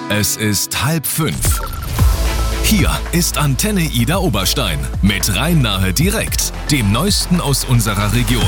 Es ist 4:30. Hier ist Antenne Ida Oberstein mit Rhein-Nahe direkt, dem Neuesten aus unserer Region.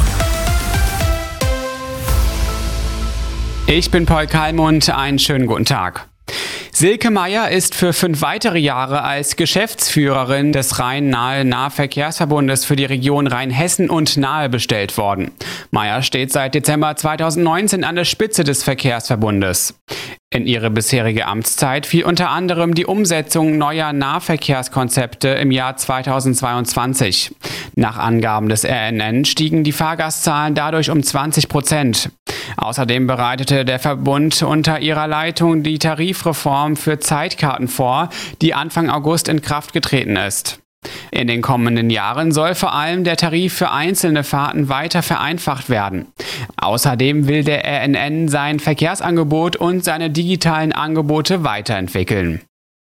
Ich bin Paul Kalmund, einen schönen guten Tag. Silke Meyer ist für 5 weitere Jahre als Geschäftsführerin des Rhein-Nahe-Nahverkehrsverbundes für die Region Rheinhessen und Nahe bestellt worden. Meyer steht seit Dezember 2019 an der Spitze des Verkehrsverbundes. In ihre bisherige Amtszeit fiel unter anderem die Umsetzung neuer Nahverkehrskonzepte im Jahr 2022. Nach Angaben des RNN stiegen die Fahrgastzahlen dadurch um 20%. Außerdem bereitete der Verbund unter ihrer Leitung die Tarifreform für Zeitkarten vor, die Anfang August in Kraft getreten ist. In den kommenden Jahren soll vor allem der Tarif für einzelne Fahrten weiter vereinfacht werden. Außerdem will der RNN sein Verkehrsangebot und seine digitalen Angebote weiterentwickeln.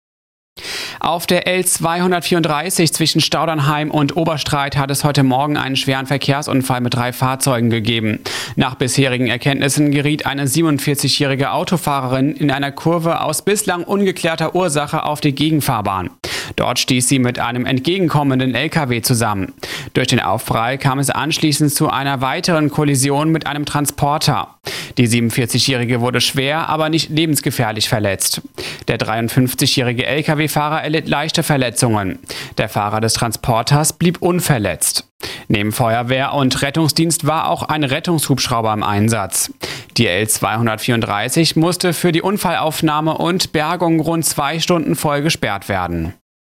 Auf der L234 zwischen Staudernheim und Oberstreit hat es heute Morgen einen schweren Verkehrsunfall mit 3 Fahrzeugen gegeben. Nach bisherigen Erkenntnissen geriet eine 47-jährige Autofahrerin in einer Kurve aus bislang ungeklärter Ursache auf die Gegenfahrbahn. Dort stieß sie mit einem entgegenkommenden LKW zusammen. Durch den Aufprall kam es anschließend zu einer weiteren Kollision mit einem Transporter. Die 47-jährige wurde schwer, aber nicht lebensgefährlich verletzt. Der 53-jährige LKW-Fahrer erlitt leichte Verletzungen. Der Fahrer des Transporters blieb unverletzt. Neben Feuerwehr und Rettungsdienst war auch ein Rettungshubschrauber im Einsatz. Die L234 musste für die Unfallaufnahme und Bergung rund 2 Stunden voll gesperrt werden.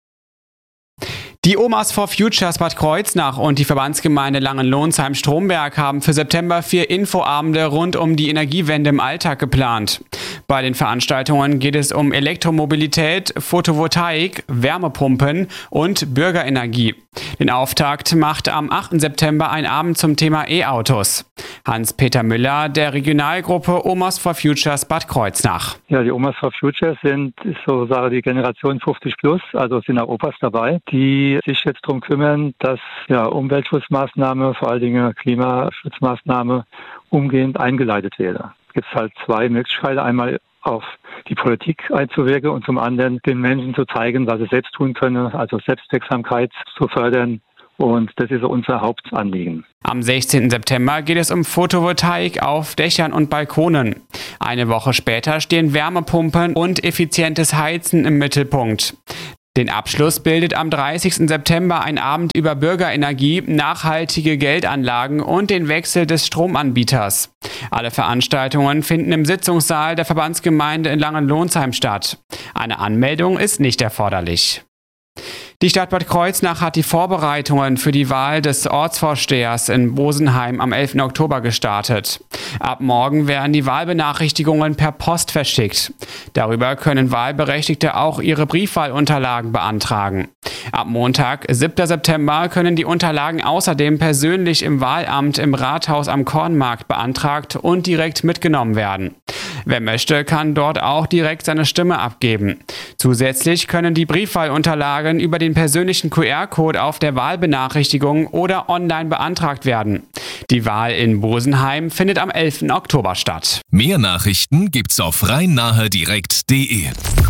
Die Omas for Futures Bad Kreuznach und die Verbandsgemeinde Langenlohnsheim-Stromberg haben für September 4 Infoabende rund um die Energiewende im Alltag geplant. Bei den Veranstaltungen geht es um Elektromobilität, Photovoltaik, Wärmepumpen und Bürgerenergie. Den Auftakt macht am 8. September ein Abend zum Thema E-Autos. Hans-Peter Müller der Regionalgruppe Omas for Futures Bad Kreuznach. Ja, die Omas for Futures sind die Generation 50 plus, also sind auch Opas dabei, die sich jetzt darum kümmern, dass Umweltschutzmaßnahmen, vor allen Dingen Klimaschutzmaßnahmen umgehend eingeleitet werden. Es gibt halt 2 Möglichkeiten, einmal auf die Politik einzuwirken und zum anderen den Menschen zu zeigen, was sie selbst tun können, also Selbstwirksamkeit zu fördern. Und das ist unser Hauptanliegen. Am 16. September geht es um Photovoltaik auf Dächern und Balkonen. Eine Woche später stehen Wärmepumpen und effizientes Heizen im Mittelpunkt. Den Abschluss bildet am 30. September ein Abend über Bürgerenergie, nachhaltige Geldanlagen und den Wechsel des Stromanbieters. Alle Veranstaltungen finden im Sitzungssaal der Verbandsgemeinde in Langenlohnsheim statt. Eine Anmeldung ist nicht erforderlich. Die Stadt Bad Kreuznach hat die Vorbereitungen für die Wahl des Ortsvorstehers in Bosenheim am 11. Oktober gestartet. Ab morgen werden die Wahlbenachrichtigungen per Post verschickt. Darüber können Wahlberechtigte auch ihre Briefwahlunterlagen beantragen. Ab Montag, 7. September, können die Unterlagen außerdem persönlich im Wahlamt im Rathaus am Kornmarkt beantragt und direkt mitgenommen werden. Wer möchte, kann dort auch direkt seine Stimme abgeben. Zusätzlich können die Briefwahlunterlagen über den persönlichen QR-Code auf der Wahlbenachrichtigung oder online beantragt werden. Die Wahl in Bosenheim findet am 11. Oktober statt. Mehr Nachrichten gibt's auf rhein-nahe-direkt.de.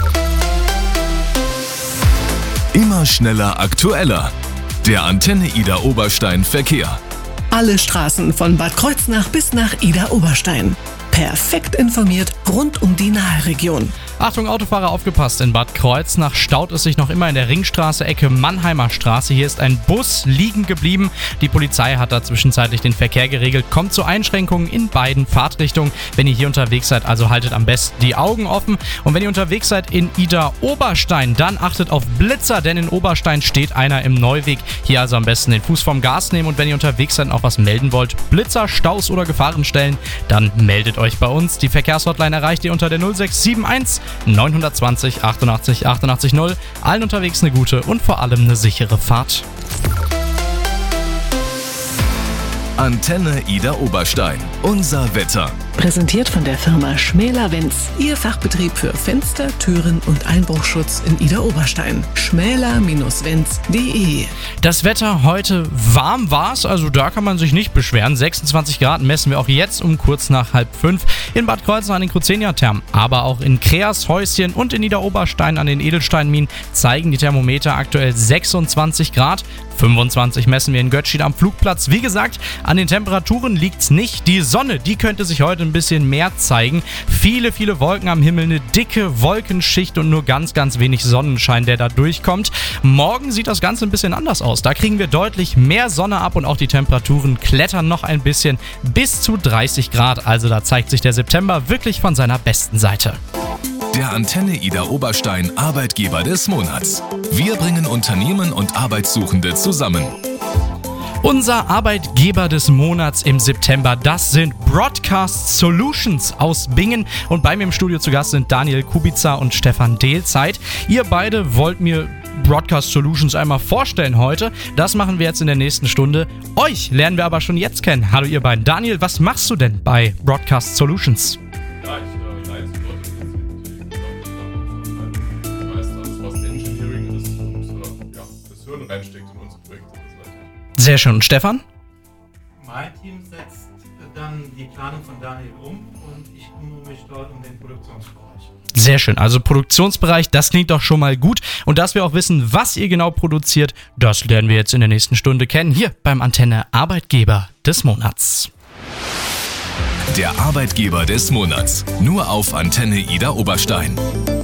Immer schneller, aktueller. Der Antenne Ida Oberstein Verkehr. Alle Straßen von Bad Kreuznach bis nach Ida Oberstein. Perfekt informiert rund um die Nahe-Region. Achtung Autofahrer, aufgepasst, in Bad Kreuznach staut es sich noch immer in der Ringstraße, Ecke Mannheimer Straße. Hier ist ein Bus liegen geblieben. Die Polizei hat da zwischenzeitlich den Verkehr geregelt. Kommt zu Einschränkungen in beiden Fahrtrichtungen. Wenn ihr hier unterwegs seid, also haltet am besten die Augen offen. Und wenn ihr unterwegs seid in Ida Oberstein, dann achtet auf Blitzer, denn in Oberstein steht einer im Neuweg. Hier also am besten den Fuß vom Gas nehmen und wenn ihr unterwegs seid und auch was melden wollt, Blitzer, Staus oder Gefahrenstellen, dann meldet euch bei uns. Die Verkehrshotline erreicht ihr unter der 0671 920 88 88 0. Allen unterwegs eine gute und vor allem eine sichere Fahrt. Antenne Ida Oberstein. Unser Wetter. Präsentiert von der Firma Schmäler-Wenz, Ihr Fachbetrieb für Fenster, Türen und Einbruchschutz in Idar-Oberstein. schmäler-wenz.de. Das Wetter heute warm war's, also da kann man sich nicht beschweren. 26 Grad messen wir auch jetzt um kurz nach 4:30 in Bad Kreuznach an den Kruzenia-Thermen. Aber auch in Kreas, Häuschen und in Idar-Oberstein an den Edelsteinminen zeigen die Thermometer aktuell 26 Grad. 25 messen wir in Göttschien am Flugplatz. Wie gesagt, an den Temperaturen liegt's nicht. Die Sonne, die könnte sich heute ein bisschen mehr zeigen. Viele, viele Wolken am Himmel, eine dicke Wolkenschicht und nur ganz, ganz wenig Sonnenschein, der da durchkommt. Morgen sieht das Ganze ein bisschen anders aus. Da kriegen wir deutlich mehr Sonne ab und auch die Temperaturen klettern noch ein bisschen bis zu 30 Grad. Also da zeigt sich der September wirklich von seiner besten Seite. Der Antenne Idar-Oberstein Arbeitgeber des Monats. Wir bringen Unternehmen und Arbeitssuchende zusammen. Unser Arbeitgeber des Monats im September, das sind Broadcast Solutions aus Bingen. Und bei mir im Studio zu Gast sind Daniel Kubica und Stefan Dehlzeit. Ihr beide wollt mir Broadcast Solutions einmal vorstellen heute. Das machen wir jetzt in der nächsten Stunde. Euch lernen wir aber schon jetzt kennen. Hallo ihr beiden. Daniel, was machst du denn bei Broadcast Solutions? Ja, ich leite die Leute, ich weiß alles, was Engineering ist und das Hirn reinsteckt in unsere Projekte. Sehr schön. Und Stefan? Mein Team setzt dann die Planung von Daniel um und ich kümmere mich dort um den Produktionsbereich. Sehr schön. Also Produktionsbereich, das klingt doch schon mal gut. Und dass wir auch wissen, was ihr genau produziert, das lernen wir jetzt in der nächsten Stunde kennen. Hier beim Antenne Arbeitgeber des Monats. Der Arbeitgeber des Monats. Nur auf Antenne Idar-Oberstein.